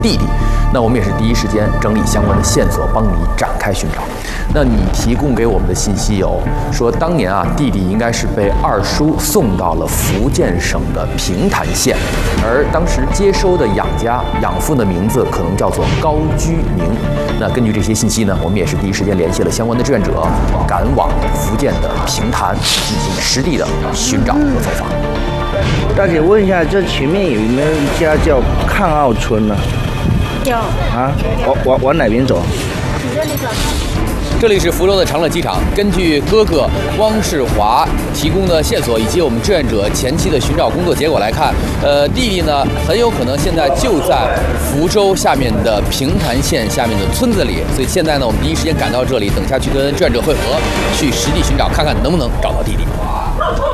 弟弟。那我们也是第一时间整理相关的线索，帮你展开寻找。那你提供给我们的信息有说，当年啊，弟弟应该是被二叔送到了福建省的平潭县，而当时接收的养父的名字可能叫做高居明。那根据这些信息呢，我们也是第一时间联系了相关的志愿者，赶往福建的平潭进行实地的寻找和走访。 大姐问一下，这前面有没有一家叫抗澳村呢？ 有啊，往哪边走？ 这里是福州的长乐机场。根据哥哥汪世华提供的线索以及我们志愿者前期的寻找工作结果来看，弟弟呢很有可能现在就在福州下面的平潭县下面的村子里，所以现在呢我们第一时间赶到这里，等下去跟志愿者会合，去实地寻找，看看能不能找到弟弟。